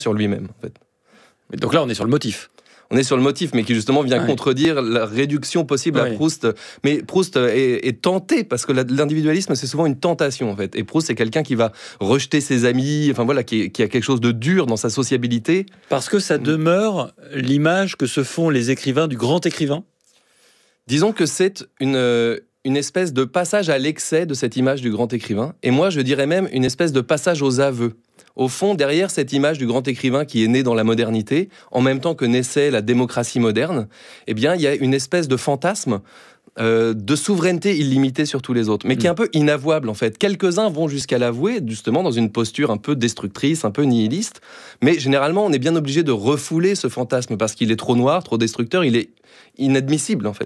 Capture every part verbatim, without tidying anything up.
sur lui-même, en fait. Mais donc là, on est sur le motif. On est sur le motif, mais qui justement vient ouais. contredire la réduction possible ouais. à Proust. Mais Proust est, est tenté, parce que l'individualisme, c'est souvent une tentation, en fait. Et Proust, c'est quelqu'un qui va rejeter ses amis, enfin voilà, qui, qui a quelque chose de dur dans sa sociabilité. Parce que ça demeure l'image que se font les écrivains du grand écrivain. Disons que c'est une... une espèce de passage à l'excès de cette image du grand écrivain. Et moi, je dirais même une espèce de passage aux aveux. Au fond, derrière cette image du grand écrivain qui est né dans la modernité, en même temps que naissait la démocratie moderne, eh bien, il y a une espèce de fantasme euh, de souveraineté illimitée sur tous les autres, mais qui est un peu inavouable, en fait. Quelques-uns vont jusqu'à l'avouer, justement, dans une posture un peu destructrice, un peu nihiliste, mais généralement, on est bien obligé de refouler ce fantasme, parce qu'il est trop noir, trop destructeur, il est inadmissible, en fait.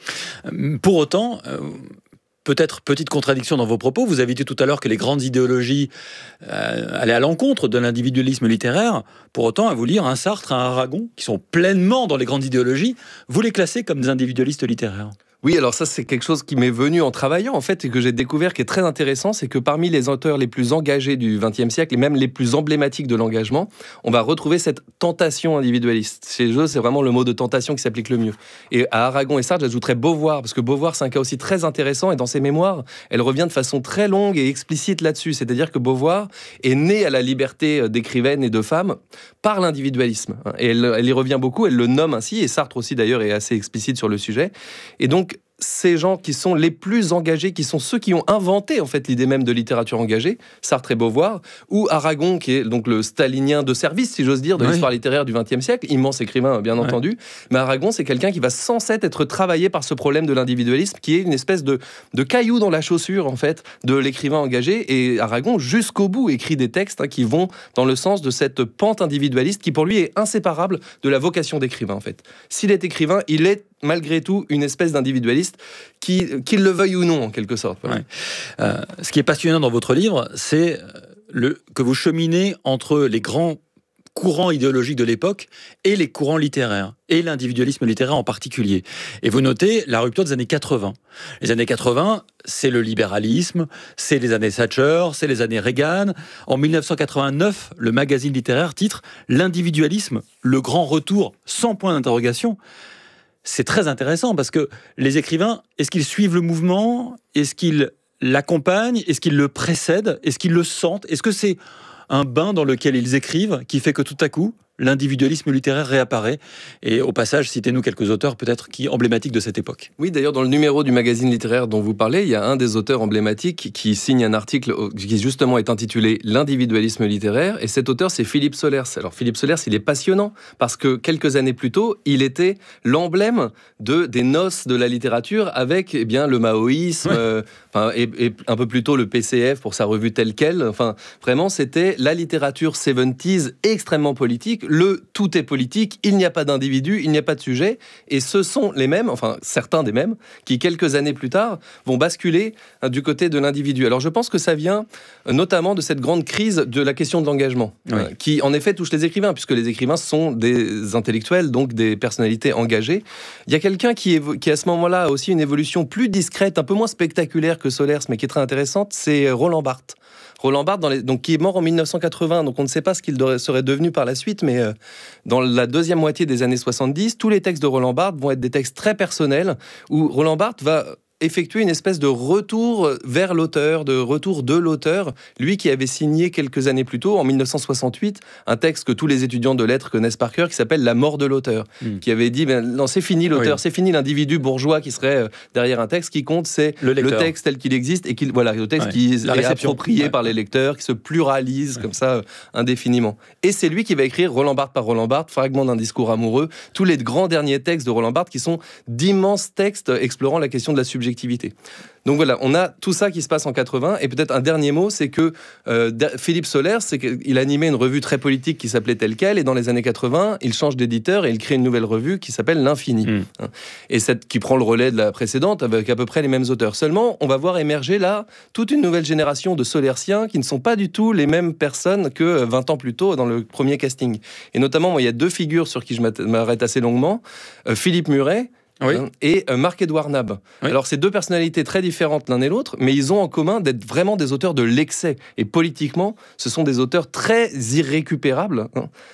Pour autant... Euh... Peut-être petite contradiction dans vos propos, vous avez dit tout à l'heure que les grandes idéologies euh, allaient à l'encontre de l'individualisme littéraire. Pour autant, à vous lire, un Sartre, un Aragon, qui sont pleinement dans les grandes idéologies, vous les classez comme des individualistes littéraires. Oui, alors ça, c'est quelque chose qui m'est venu en travaillant, en fait, et que j'ai découvert qui est très intéressant, c'est que parmi les auteurs les plus engagés du vingtième siècle, et même les plus emblématiques de l'engagement, on va retrouver cette tentation individualiste. Chez eux, c'est vraiment le mot de tentation qui s'applique le mieux. Et à Aragon et Sartre, j'ajouterais Beauvoir, parce que Beauvoir, c'est un cas aussi très intéressant, et dans ses mémoires, elle revient de façon très longue et explicite là-dessus. C'est-à-dire que Beauvoir est née à la liberté d'écrivaine et de femme par l'individualisme. Et elle, elle y revient beaucoup, elle le nomme ainsi, et Sartre aussi, d'ailleurs, est assez explicite sur le sujet. Et donc, ces gens qui sont les plus engagés, qui sont ceux qui ont inventé en fait l'idée même de littérature engagée, Sartre et Beauvoir, ou Aragon, qui est donc le stalinien de service, si j'ose dire, de oui. l'histoire littéraire du vingtième siècle, immense écrivain bien ouais. entendu, mais Aragon, c'est quelqu'un qui va sans cesse être travaillé par ce problème de l'individualisme, qui est une espèce de, de caillou dans la chaussure en fait de l'écrivain engagé, et Aragon, jusqu'au bout, écrit des textes hein, qui vont dans le sens de cette pente individualiste qui pour lui est inséparable de la vocation d'écrivain en fait. S'il est écrivain, il est malgré tout une espèce d'individualiste, qui, qu'il le veuille ou non, en quelque sorte. Voilà. Ouais. Euh, ce qui est passionnant dans votre livre, c'est le, que vous cheminez entre les grands courants idéologiques de l'époque et les courants littéraires, et l'individualisme littéraire en particulier. Et vous notez la rupture des années quatre-vingts. Les années quatre-vingts, c'est le libéralisme, c'est les années Thatcher, c'est les années Reagan. En dix-neuf cent quatre-vingt-neuf, le magazine littéraire titre « L'individualisme, le grand retour sans point d'interrogation ». C'est très intéressant parce que les écrivains, est-ce qu'ils suivent le mouvement ? Est-ce qu'ils l'accompagnent ? Est-ce qu'ils le précèdent ? Est-ce qu'ils le sentent ? Est-ce que c'est un bain dans lequel ils écrivent qui fait que tout à coup, l'individualisme littéraire réapparaît? Et au passage, citez-nous quelques auteurs peut-être qui emblématiques de cette époque. Oui, d'ailleurs, dans le numéro du magazine littéraire dont vous parlez, il y a un des auteurs emblématiques qui signe un article qui justement est intitulé « L'individualisme littéraire ». Et cet auteur, c'est Philippe Solers. Alors Philippe Solers, il est passionnant parce que quelques années plus tôt, il était l'emblème de, des noces de la littérature avec eh bien, le maoïsme, ouais. euh, enfin, et, et un peu plus tôt le P C F pour sa revue Telle Quelle. Enfin, vraiment, c'était la littérature soixante-dix extrêmement politique. Le tout est politique, il n'y a pas d'individu, il n'y a pas de sujet, et ce sont les mêmes, enfin certains des mêmes, qui quelques années plus tard vont basculer hein, du côté de l'individu. Alors je pense que ça vient euh, notamment de cette grande crise de la question de l'engagement, oui. euh, qui en effet touche les écrivains, puisque les écrivains sont des intellectuels, donc des personnalités engagées. Il y a quelqu'un qui, évo- qui à ce moment-là a aussi une évolution plus discrète, un peu moins spectaculaire que Solers, mais qui est très intéressante, c'est Roland Barthes. Roland Barthes, dans les, donc, qui est mort en dix-neuf cent quatre-vingts, donc on ne sait pas ce qu'il serait devenu par la suite, mais euh, dans la deuxième moitié des années soixante-dix, tous les textes de Roland Barthes vont être des textes très personnels, où Roland Barthes va effectuer une espèce de retour vers l'auteur, de retour de l'auteur, lui qui avait signé quelques années plus tôt, en dix-neuf cent soixante-huit, un texte que tous les étudiants de lettres connaissent par cœur, qui s'appelle « La mort de l'auteur mmh. », qui avait dit ben, « Non, c'est fini l'auteur, oui. c'est fini l'individu bourgeois qui serait derrière un texte, qui compte, c'est le, le texte tel qu'il existe, et qu'il, voilà, le texte ouais. qui est approprié ouais. par les lecteurs, qui se pluralise ouais. comme ça, euh, indéfiniment. » Et c'est lui qui va écrire Roland Barthes par Roland Barthes, Fragment d'un discours amoureux, tous les grands derniers textes de Roland Barthes, qui sont d'immenses textes explorant la question de la subjectivité. Donc voilà, on a tout ça qui se passe en quatre-vingts, et peut-être un dernier mot, c'est que euh, Philippe Solers, c'est qu'il animait une revue très politique qui s'appelait Telle Quelle, et dans les années quatre-vingts, il change d'éditeur et il crée une nouvelle revue qui s'appelle L'Infini, mmh. et cette qui prend le relais de la précédente avec à peu près les mêmes auteurs. Seulement, on va voir émerger là toute une nouvelle génération de solersiens qui ne sont pas du tout les mêmes personnes que vingt ans plus tôt dans le premier casting. Et notamment, moi, il y a deux figures sur qui je m'arrête assez longuement. Euh, Philippe Muret, Oui. hein, et euh, Marc-Édouard Nab. Oui. Alors, c'est deux personnalités très différentes l'un et l'autre, mais ils ont en commun d'être vraiment des auteurs de l'excès. Et politiquement, ce sont des auteurs très irrécupérables, hein.